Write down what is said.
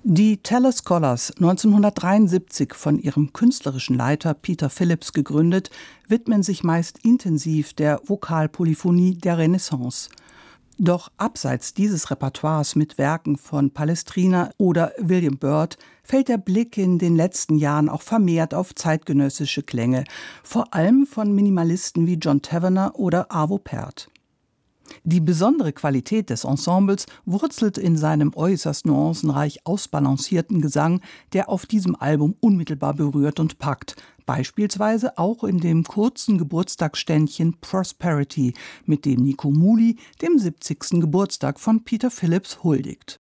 Die Teller Scholars, 1973 von ihrem künstlerischen Leiter Peter Phillips gegründet, widmen sich meist intensiv der Vokalpolyphonie der Renaissance. Doch abseits dieses Repertoires mit Werken von Palestrina oder William Byrd fällt der Blick in den letzten Jahren auch vermehrt auf zeitgenössische Klänge, vor allem von Minimalisten wie John Tavener oder Arvo Pärt. Die besondere Qualität des Ensembles wurzelt in seinem äußerst nuancenreich ausbalancierten Gesang, der auf diesem Album unmittelbar berührt und packt, beispielsweise auch in dem kurzen Geburtstagsständchen Prosperity, mit dem Nico Muhly dem 70. Geburtstag von Peter Phillips huldigt.